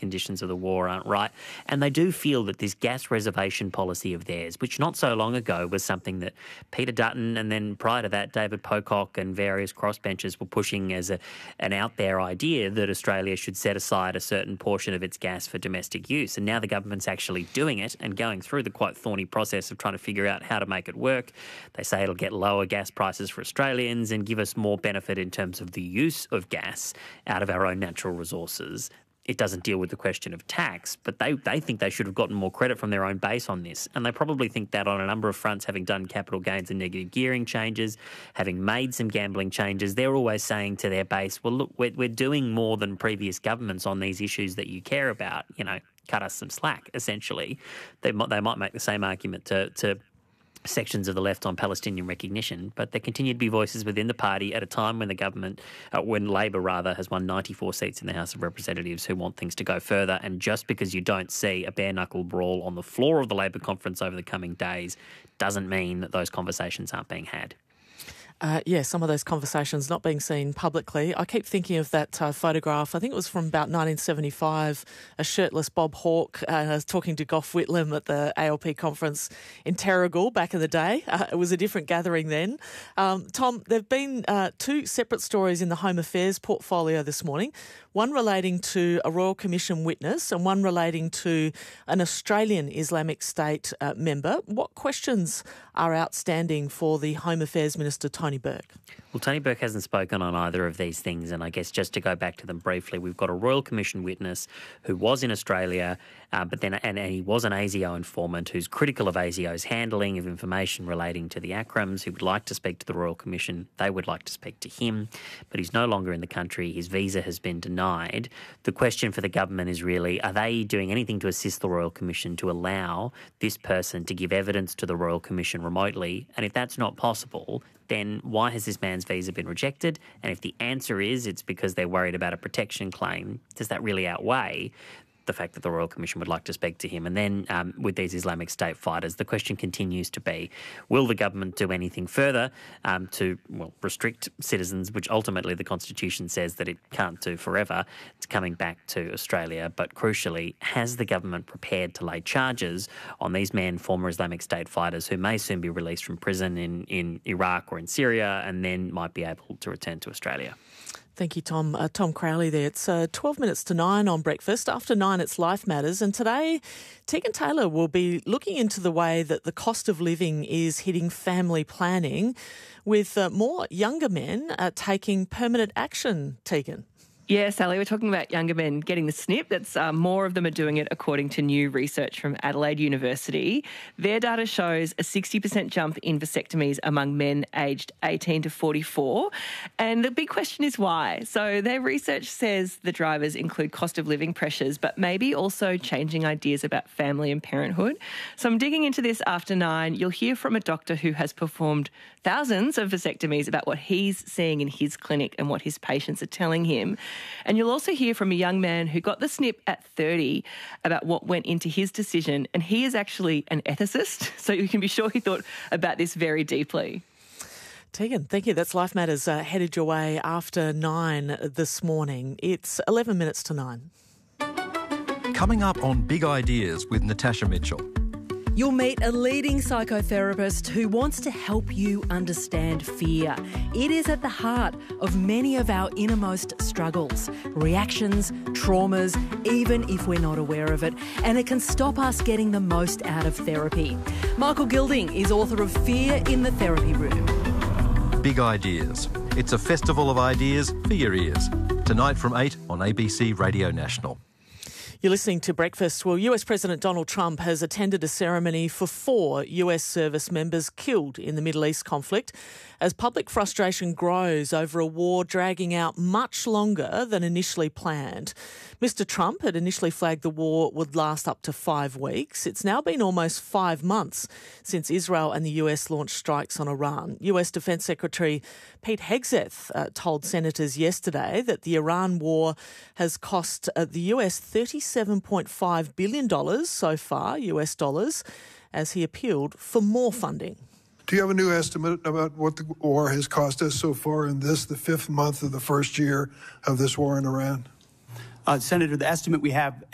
conditions of the war aren't right. And they do feel that this gas reservation policy of theirs, which not so long ago was something that Peter Dutton and then prior to that David Pocock and various crossbenchers were pushing as an out there idea that Australia should set aside a certain portion of its gas for domestic use. And now the government's actually doing it and going through the quite thorny process of trying to figure out how to make it work. They say it'll get lower gas prices for Australians and give us more benefit in terms of the use of gas out of our own natural resources. It doesn't deal with the question of tax, but they think they should have gotten more credit from their own base on this. And they probably think that on a number of fronts, having done capital gains and negative gearing changes, having made some gambling changes, they're always saying to their base, well, look, we're doing more than previous governments on these issues that you care about, cut us some slack, essentially. They might make the same argument to sections of the left on Palestinian recognition, but there continue to be voices within the party at a time when the government, when Labor rather, has won 94 seats in the House of Representatives who want things to go further. And just because you don't see a bare-knuckle brawl on the floor of the Labor conference over the coming days doesn't mean that those conversations aren't being had. Some of those conversations not being seen publicly. I keep thinking of that photograph, I think it was from about 1975, a shirtless Bob Hawke talking to Gough Whitlam at the ALP conference in Terrigal back in the day. It was a different gathering then. Tom, there have been two separate stories in the Home Affairs portfolio this morning, one relating to a Royal Commission witness and one relating to an Australian Islamic State member. What questions are outstanding for the Home Affairs Minister, Tony Burke? Well, Tony Burke hasn't spoken on either of these things, and I guess just to go back to them briefly, we've got a Royal Commission witness who was in Australia, but he was an ASIO informant who's critical of ASIO's handling of information relating to the Akrams, who would like to speak to the Royal Commission. They would like to speak to him, but he's no longer in the country. His visa has been denied. The question for the government is really, are they doing anything to assist the Royal Commission to allow this person to give evidence to the Royal Commission remotely? And if that's not possible, then why has this man's visa been rejected? And if the answer is it's because they're worried about a protection claim, does that really outweigh the fact that the Royal Commission would like to speak to him? And then with these Islamic State fighters, the question continues to be, will the government do anything further to restrict citizens, which ultimately the Constitution says that it can't do forever, it's coming back to Australia? But crucially, has the government prepared to lay charges on these men, former Islamic State fighters, who may soon be released from prison in Iraq or in Syria and then might be able to return to Australia? Thank you, Tom. Tom Crowley there. It's 12 minutes to 9 on Breakfast. After 9, it's Life Matters. And today, Tegan Taylor will be looking into the way that the cost of living is hitting family planning with more younger men taking permanent action. Tegan. Yeah, Sally, we're talking about younger men getting the snip. That's more of them are doing it according to new research from Adelaide University. Their data shows a 60% jump in vasectomies among men aged 18 to 44. And the big question is why. So their research says the drivers include cost of living pressures, but maybe also changing ideas about family and parenthood. So I'm digging into this after 9. You'll hear from a doctor who has performed thousands of vasectomies about what he's seeing in his clinic and what his patients are telling him. And you'll also hear from a young man who got the snip at 30 about what went into his decision. And he is actually an ethicist, so you can be sure he thought about this very deeply. Tegan, thank you. That's Life Matters headed your way after 9 this morning. It's 11 minutes to 9. Coming up on Big Ideas with Natasha Mitchell. You'll meet a leading psychotherapist who wants to help you understand fear. It is at the heart of many of our innermost struggles, reactions, traumas, even if we're not aware of it, and it can stop us getting the most out of therapy. Michael Gilding is author of Fear in the Therapy Room. Big Ideas. It's a festival of ideas for your ears. Tonight from 8 on ABC Radio National. You're listening to Breakfast. Well, US President Donald Trump has attended a ceremony for 4 US service members killed in the Middle East conflict as public frustration grows over a war dragging out much longer than initially planned. Mr. Trump had initially flagged the war would last up to 5 weeks. It's now been almost 5 months since Israel and the US launched strikes on Iran. US Defense Secretary Pete Hegseth told senators yesterday that the Iran war has cost the US $37.5 billion so far, US dollars, as he appealed for more funding. Do you have a new estimate about what the war has cost us so far in this, the 5th month of the first year of this war in Iran? Senator, the estimate we have